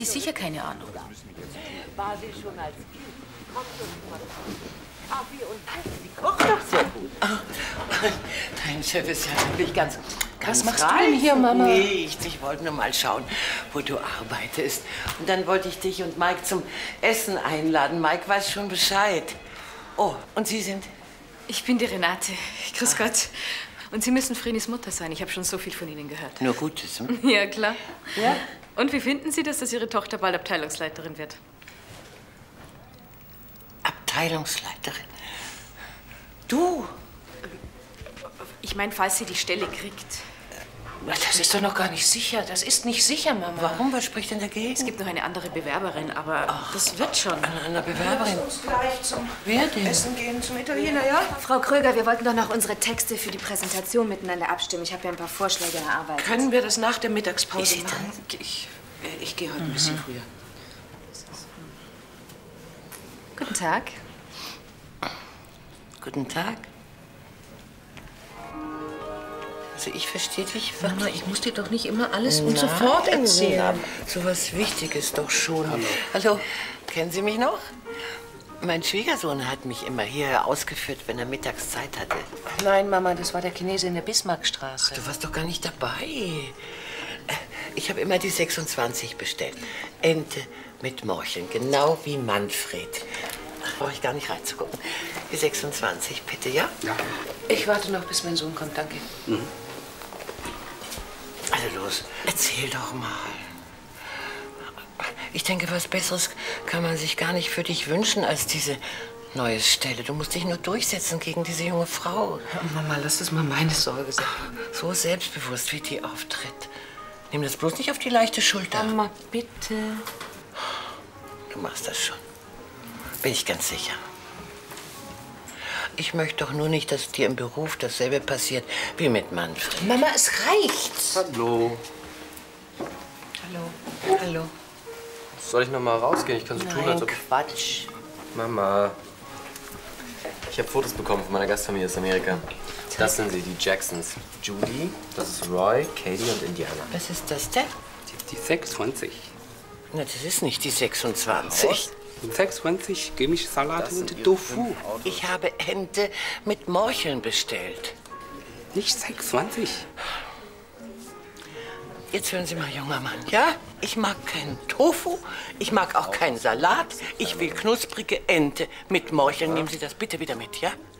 Sicher keine Ahnung. War sie schon als Kind? Kommt und mal Kaffee und Eis. Sie kocht doch sehr gut. Dein Chef ist ja wirklich ganz Was machst reich. du denn hier, Mama? Nichts. Ich wollte nur mal schauen, wo du arbeitest. Und dann wollte ich dich und Mike zum Essen einladen. Mike weiß schon Bescheid. Oh, und Sie sind? Ich bin die Renate. Grüß Gott. Und Sie müssen Vrenis Mutter sein. Ich habe schon so viel von Ihnen gehört. Nur Gutes, hm? Ja, klar. Ja? Und wie finden Sie, dass Ihre Tochter bald Abteilungsleiterin wird? Abteilungsleiterin? Du? Ich meine, falls sie die Stelle kriegt. Das ist doch noch gar nicht sicher. Das ist nicht sicher, Mama. Warum? Was spricht denn dagegen? Es gibt noch eine andere Bewerberin, aber das wird schon. Eine Bewerberin. Lass uns gleich zum Wer denn? Essen gehen, zum Italiener, ja? Frau Kröger, wir wollten doch noch unsere Texte für die Präsentation miteinander abstimmen. Ich habe ja ein paar Vorschläge erarbeitet. Können wir das nach der Mittagspause Wie machen? Ich gehe heute ein bisschen früher. Guten Tag. Guten Tag. Also ich verstehe dich Mama, wirklich. ich muss dir doch nicht immer alles und Nein, sofort erzählen. So was Wichtiges doch schon. Hallo. Kennen Sie mich noch? Mein Schwiegersohn hat mich immer hierher ausgeführt, wenn er Mittagszeit hatte. Nein, Mama, das war der Chinese in der Bismarckstraße. Du warst doch gar nicht dabei. Ich habe immer die 26 bestellt. Ente mit Morcheln, genau wie Manfred. Brauche ich gar nicht reinzugucken. Die 26, bitte, ja? Ja. Ich warte noch, bis mein Sohn kommt, danke. Also los, erzähl doch mal. Ich denke, was Besseres kann man sich gar nicht für dich wünschen als diese neue Stelle. Du musst dich nur durchsetzen gegen diese junge Frau. Mama, lass das mal meine Sorge sein. So selbstbewusst, wie die auftritt. Nimm das bloß nicht auf die leichte Schulter. Mama, bitte. Du machst das schon. Bin ich ganz sicher. Ich möchte doch nur nicht, dass dir im Beruf dasselbe passiert wie mit Manfred. Mama, es reicht. Hallo. Hallo. Hallo. Soll ich noch mal rausgehen? Ich kann so tun, als ob... Quatsch. Mama. Ich habe Fotos bekommen von meiner Gastfamilie aus Amerika. Das sind sie, die Jacksons. Judy, das ist Roy, Katie und Indiana. Was ist das denn? Die 26. Na, das ist nicht die 26. Die 26 Gemischsalat Das sind und ihre Tofu. 5 Autos. Ich habe Ente mit Morcheln bestellt. Nicht 26. Jetzt hören Sie mal, junger Mann, ja? Ich mag keinen Tofu, ich mag auch keinen Salat. Ich will knusprige Ente mit Morcheln. Nehmen Sie das bitte wieder mit, ja?